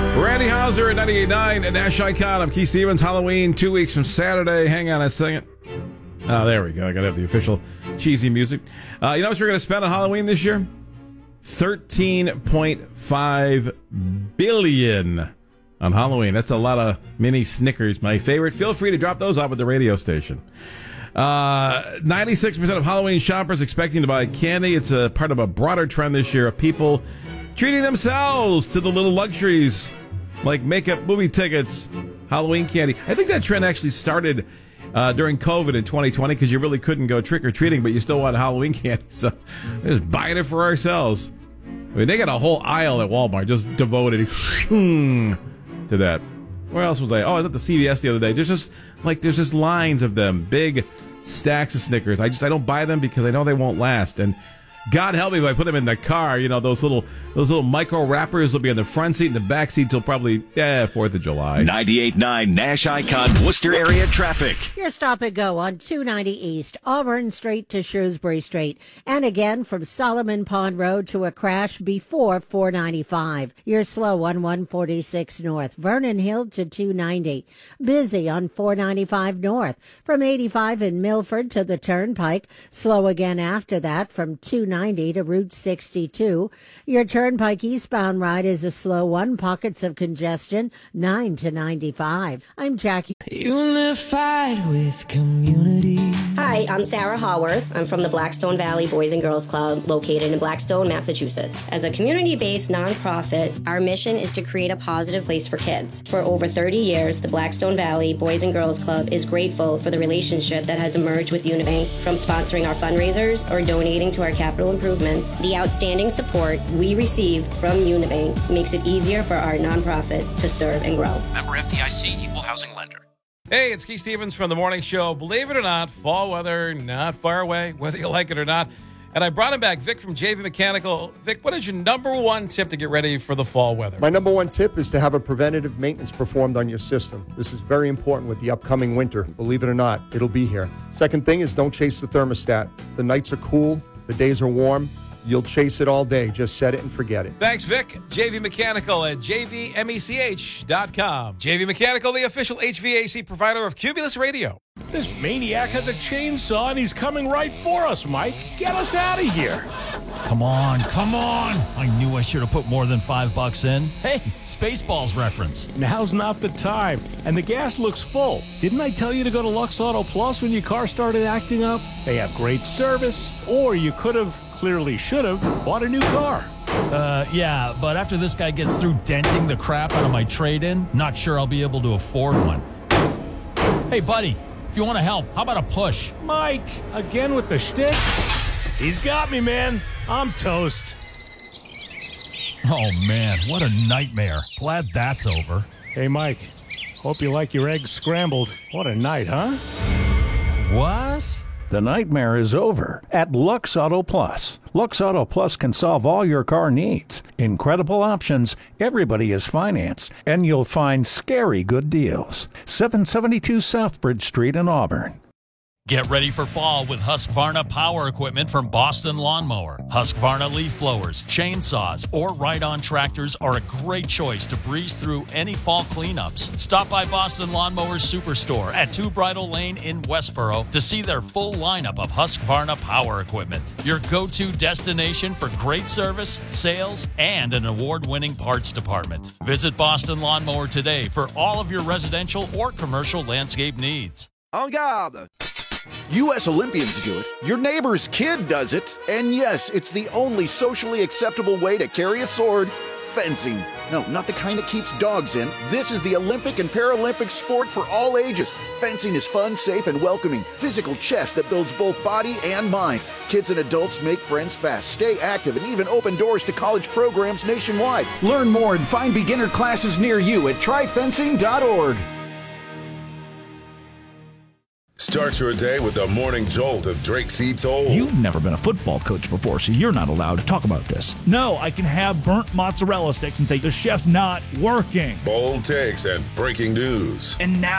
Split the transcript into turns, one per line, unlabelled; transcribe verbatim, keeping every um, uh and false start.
Randy Hauser at ninety-eight point nine and Nash Icon. I'm Keith Stevens. Halloween, two weeks from Saturday. Hang on a second. Oh, there we go. I got to have the official cheesy music. Uh, you know what we're going to spend on Halloween this year? thirteen point five billion dollars on Halloween. That's a lot of mini Snickers. My favorite. Feel free to drop those off at the radio station. Uh, ninety-six percent of Halloween shoppers expecting to buy candy. It's a part of a broader trend this year of people treating themselves to the little luxuries like makeup, movie tickets, Halloween candy. I think that trend actually started uh, during COVID in twenty twenty because you really couldn't go trick-or-treating, but you still wanted Halloween candy. So we're just buying it for ourselves. I mean, they got a whole aisle at Walmart just devoted to that. Where else was I? Oh, I was at the C V S the other day. There's just, like, there's just lines of them. Big stacks of Snickers. I just, I don't buy them because I know they won't last. And God help me if I put them in the car. You know, those little those little micro wrappers will be in the front seat and the back seat till probably, yeah, fourth of July.
ninety-eight point nine Nash Icon Worcester area traffic.
Your stop and go on two ninety East, Auburn Street to Shrewsbury Street. And again from Solomon Pond Road to a crash before four ninety-five. You're slow on one forty-six North, Vernon Hill to two ninety. Busy on four ninety-five North. From eighty-five in Milford to the Turnpike. Slow again after that from two ninety to Route sixty-two. Your Turnpike eastbound ride is a slow one. Pockets of congestion, nine to ninety-five. I'm Jackie.
Unified with community.
Hi, I'm Sarah Haworth. I'm from the Blackstone Valley Boys and Girls Club located in Blackstone, Massachusetts. As a community-based nonprofit, our mission is to create a positive place for kids. For over thirty years, the Blackstone Valley Boys and Girls Club is grateful for the relationship that has emerged with Unibank, from sponsoring our fundraisers or donating to our capital improvements. The outstanding support we receive from Unibank makes it easier for our nonprofit to serve and grow.
Member F D I C, Equal Housing Lender.
Hey, it's Keith Stevens from The Morning Show. Believe it or not, fall weather not far away, whether you like it or not. And I brought him back, Vic from J V Mechanical. Vic, what is your number one tip to get ready for the fall weather?
My number one tip is to have a preventative maintenance performed on your system. This is very important with the upcoming winter. Believe it or not, it'll be here. Second thing is don't chase the thermostat. The nights are cool. The days are warm. You'll chase it all day. Just set it and forget it.
Thanks, Vic. J V Mechanical at j v mech dot com. J V Mechanical, the official H V A C provider of Cumulus Radio.
This maniac has a chainsaw and he's coming right for us, Mike. Get us out of here.
Come on, come on. I knew I should have put more than five bucks in. Hey, Spaceballs reference.
Now's not the time. And the gas looks full. Didn't I tell you to go to Lux Auto Plus when your car started acting up? They have great service. Or you could have, clearly should have, bought a new car.
Uh, yeah, but after this guy gets through denting the crap out of my trade-in, not sure I'll be able to afford one. Hey, buddy, if you want to help, how about a push?
Mike, again with the shtick? He's got me, man. I'm toast.
Oh, man, what a nightmare. Glad that's over.
Hey, Mike, hope you like your eggs scrambled. What a night, huh?
What?
The nightmare is over at Lux Auto Plus. Lux Auto Plus can solve all your car needs. Incredible options, everybody is financed, and you'll find scary good deals. seven seventy-two Southbridge Street in Auburn.
Get ready for fall with Husqvarna power equipment from Boston Lawnmower. Husqvarna leaf blowers, chainsaws, or ride-on tractors are a great choice to breeze through any fall cleanups. Stop by Boston Lawnmower's Superstore at Two Bridle Lane in Westboro to see their full lineup of Husqvarna power equipment. Your go-to destination for great service, sales, and an award-winning parts department. Visit Boston Lawnmower today for all of your residential or commercial landscape needs.
En garde! U S Olympians do it, your neighbor's kid does it, and yes, it's the only socially acceptable way to carry a sword, fencing. No, not the kind that keeps dogs in. This is the Olympic and Paralympic sport for all ages. Fencing is fun, safe, and welcoming. Physical chess that builds both body and mind. Kids and adults make friends fast, stay active, and even open doors to college programs nationwide. Learn more and find beginner classes near you at try fencing dot org.
Start your day with the morning jolt of Drake C. Toll.
You've never been a football coach before, so you're not allowed to talk about this. No, I can have burnt mozzarella sticks and say the chef's not working.
Bold takes and breaking news.
And now